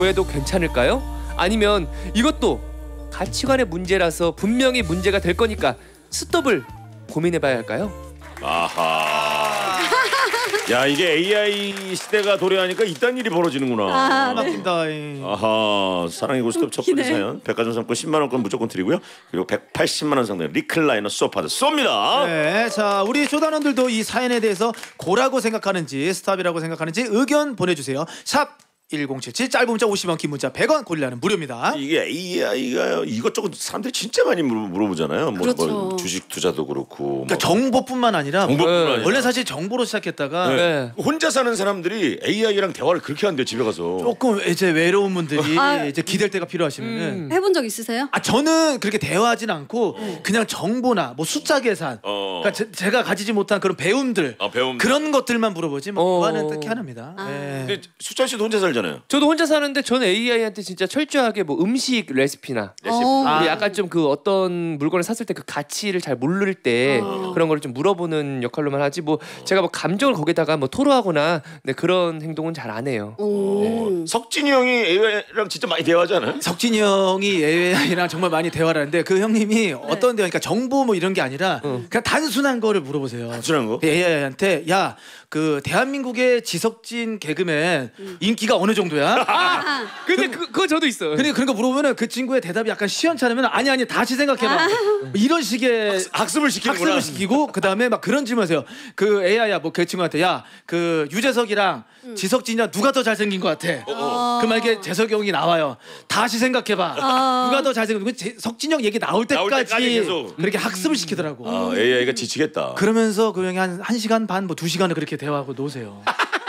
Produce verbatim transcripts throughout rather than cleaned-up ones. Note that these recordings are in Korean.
해도 괜찮을까요? 아니면 이것도 가치관의 문제라서 분명히 문제가 될 거니까 스톱을 고민해봐야 할까요? 아하. 야, 이게 에이아이 시대가 도래하니까 이딴 일이 벌어지는구나. 아, 맞습니다. 아하. 사랑의 고스톱 첫 번째 웃기네. 사연. 백화점 상품 십만 원권 무조건 드리고요. 그리고 백팔십만 원 상당의 리클라이너 소파도 쏩니다. 네, 자 우리 쇼단원들도 이 사연에 대해서 고라고 생각하는지 스탑이라고 생각하는지 의견 보내주세요. 샵 일공칠칠, 짧은 문자 오십 원, 긴 문자 백 원, 고릴라는 무료입니다. 이게 에이아이가 이것저것 사람들이 진짜 많이 물어, 물어보잖아요. 뭐, 그렇죠. 뭐 주식 투자도 그렇고. 그러니까 정보뿐만 아니라 정보뿐만 네. 아니라. 원래 사실 정보로 시작했다가 네. 네. 혼자 사는 사람들이 에이아이랑 대화를 그렇게 한대요. 집에 가서. 조금 이제 외로운 분들이 아. 이제 기댈 때가 필요하시면은 음. 해본 적 있으세요? 아 저는 그렇게 대화하진 않고 그냥 정보나 뭐 숫자 계산, 어. 그러니까 제, 제가 가지지 못한 그런 배움들, 아, 배움. 그런 것들만 물어보지 뭐 어. 그거는 특히 하나입니다. 아. 네. 근데 수찬 씨도 혼자 살잖아요. 저도 혼자 사는데 저는 에이아이한테 진짜 철저하게 뭐 음식 레시피나 레시피. 어. 우리 약간 좀 그 어떤 물건을 샀을 때 그 가치를 잘 모를 때 어. 그런 걸 좀 물어보는 역할로만 하지 뭐 제가 뭐 감정을 거기다가 뭐 토로하거나 네, 그런 행동은 잘 안 해요. 오. 석진이 형이 에이아이랑 진짜 많이 대화하지 않아요? 석진이 형이 에이아이랑 정말 많이 대화를 하는데 그 형님이 어떤 대화, 그러니까 정보 뭐 이런 게 아니라 그냥 단순한 거를 물어보세요. 단순한 거? 에이아이한테 야 그 대한민국의 지석진 개그맨 인기가 어느 정도야? 아. 근데 그, 그거 저도 있어요. 근데 그런 거 물어보면은 그 친구의 대답이 약간 시원찮으면 아니 아니 다시 생각해봐. 뭐 이런 식의 학습을 시키는구나. 학습을 시키고 그 다음에 막 그런 질문하세요. 그 에이아이야 뭐 그 친구한테 야 그 유재석이랑 지석진이랑 누가 더 잘생긴 것 같아? 어. 그 만약에 재석이 형이 나와요. 다시 생각해봐. 어. 누가 더 잘생긴? 그 석진 형 얘기 나올 때까지, 나올 때까지 계속. 그렇게 학습을 시키더라고. 아, 에이아이가 지치겠다. 그러면서 그 형이 한 한 시간 반 뭐 두 시간을 그렇게 대화하고 노세요.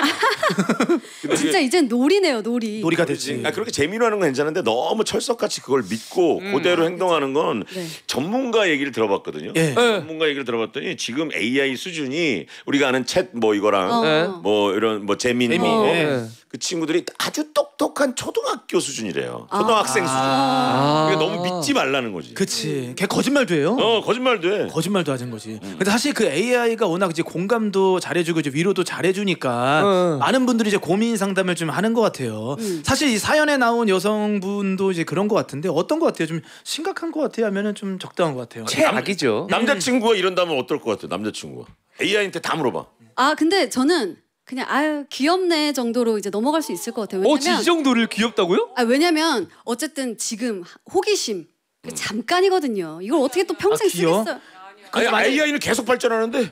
진짜 이젠 놀이네요, 놀이. 놀이가 됐지. 아, 그렇게 재미로 하는 건 괜찮은데 너무 철석같이 그걸 믿고 그대로 행동하는 건 네. 전문가 얘기를 들어봤거든요. 예. 전문가 얘기를 들어봤더니 지금 에이아이 수준이 우리가 아는 챗 뭐 이거랑 어. 네. 뭐 이런 뭐 재민 재민, 뭐 네. 그 친구들이 아주 똑똑한 초등학교 수준이래요. 초등학생 수준. 아. 그러니까 너무 믿지 말라는 거지. 그치. 걔 거짓말도 해요. 어, 거짓말도 해. 거짓말도 하는 거지. 근데 사실 그 에이아이가 워낙 이제 공감도 잘해주고 이제 위로도 잘해주니까 어. 많은 분들이 이제 고민 상담을 좀 하는 것 같아요. 사실 이 사연에 나온 여성분도 이제 그런 것 같은데 어떤 것 같아요? 좀 심각한 것 같아요? 하면은 좀 적당한 것 같아요. 최악이죠. 남자친구가 이런다면 어떨 것 같아? 남자친구가 에이아이한테 다 물어봐. 아 근데 저는 그냥 아유 귀엽네 정도로 이제 넘어갈 수 있을 것 같아요. 어, 왜냐면 이 정도를 귀엽다고요? 아 왜냐면 어쨌든 지금 호기심 그 잠깐이거든요. 이걸 어떻게 또 평생 아, 귀여워? 쓰겠어요? 아니, 만약에- 에이아이는 계속 발전하는데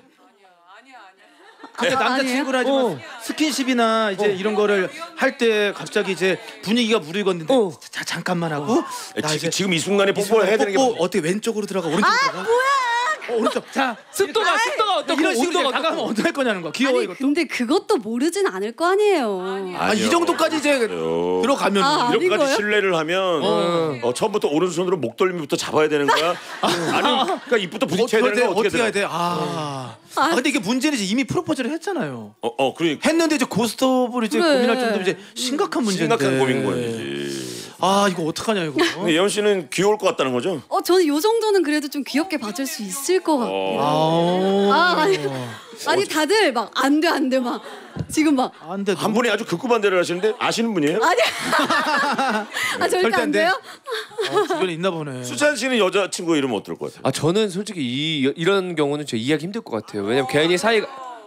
근데 아, 남자친구라지만 어. 스킨십이나 이제 이런 거를 할 때 갑자기 이제 분위기가 무르익었는데 어. 자, 잠깐만 하고 나 지, 이제 지금 이 순간에 이 순간에 뽀뽀해야 되는 게 뽀뽀 맞아. 어떻게 왼쪽으로 들어가 오른쪽으로 들어가? 뭐야? 어, 오른쪽. 자 습도가 습도가 어떻고 이런 식으로 온도가 다가가면 어떻고. 어떻게 할 거냐는 거야. 귀여워 아니 이것도. 근데 그것도 모르진 않을 거 아니에요. 아, 이 정도까지 이제 아니요. 들어가면 아, 아닌 이렇게까지 거예요? 신뢰를 하면 어. 처음부터 오른손으로 목덜미부터 잡아야 되는 거야? 아니 그러니까 입부터 부딪혀야 되는 거야? 어떻게, 어떻게 해야 되나? 돼? 아. 아 근데 이게 문제는 이제 이미 프로포즈를 했잖아요. 어, 어 그러니까 했는데 이제 고스톱을 이제 그래. 고민할 정도면 이제 심각한 문제인데. 심각한 고민 거지. 아 이거 어떡하냐 이거. 근데 예원 씨는 귀여울 것 같다는 거죠? 어 저는 요 정도는 그래도 좀 귀엽게 봐줄 수 있을 것 같아요. 아. 아 아니 아니 다들 막 안 돼 안 돼 막 지금 막 안 돼. 한 분이 아주 극구 반대를 하시는데 아시는 분이에요? 아니 아 절대 절대 안 안 돼. 돼요? 어, 주변에 있나 보네. 수찬 씨는 여자친구 이러면 어떨 것 같아요? 아 저는 솔직히 이 이런 경우는 저 이해하기 힘들 것 같아요. 왜냐면 괜히 사이가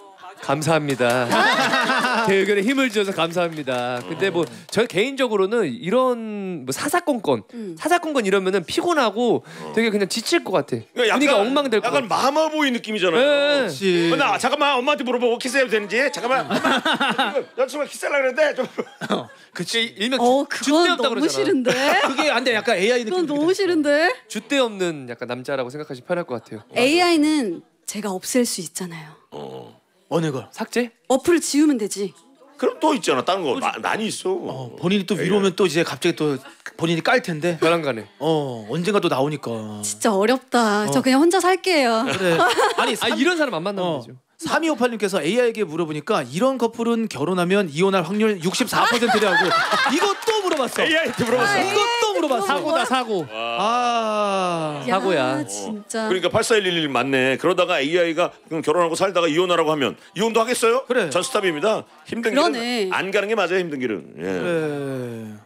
감사합니다. 제 의견에 힘을 주셔서 감사합니다. 근데 뭐 저 개인적으로는 이런 뭐 사사건건 음. 사사건건 이러면은 피곤하고 되게 그냥 지칠 것 같아. 그러니까 분위기가 엉망될 것 약간 같아. 마마보이 느낌이잖아요. 네. 그렇지. 어, 나 잠깐만 엄마한테 물어보고 키스해도 되는지 잠깐만 여자친구가 키스하려고 그러는데 좀 그치. 일명 어 주- 그건 줏대 없다 너무 그러잖아. 싫은데. 그게 안 돼. 약간 에이아이 느낌. 그건 너무 싫은데. 줏대 없는 약간 남자라고 생각하시면 편할 것 같아요. 에이아이는 제가 없앨 수 있잖아요. 어. 어느 걸? 삭제? 어플을 지우면 되지. 그럼 또 있잖아 다른 거 마, 많이 있어. 어, 본인이 또 위로면 또 이제 갑자기 또 본인이 깔 텐데. 벼랑간에. 어 언젠가 또 나오니까. 진짜 어렵다. 저 그냥 혼자 살게요. 그래. 아니 아 이런 사람 안 만나면 어. 되죠. 삼이오팔님께서 에이아이에게 물어보니까 이런 커플은 결혼하면 이혼할 확률 육십사 퍼센트라고. 이것도 물어봤어. 에이아이한테 물어봤어. 이것도 물어봤어. 사고다 사고. 아. 야, 사고야. 진짜. 그러니까 팔사일일일 맞네. 그러다가 에이아이가 결혼하고 살다가 이혼하라고 하면 이혼도 하겠어요? 그래. 전 스탑입니다. 힘든 그러네. 길은 안 가는 게 맞아요. 힘든 길은. 예. 그래.